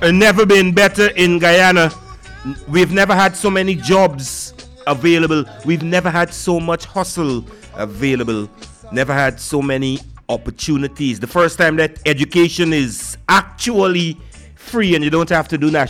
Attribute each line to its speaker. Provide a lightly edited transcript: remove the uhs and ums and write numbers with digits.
Speaker 1: Never been better in Guyana. We've never had so many jobs available. We've never had so much hustle available. Never had so many opportunities. The first time that education is actually free and you don't have to do national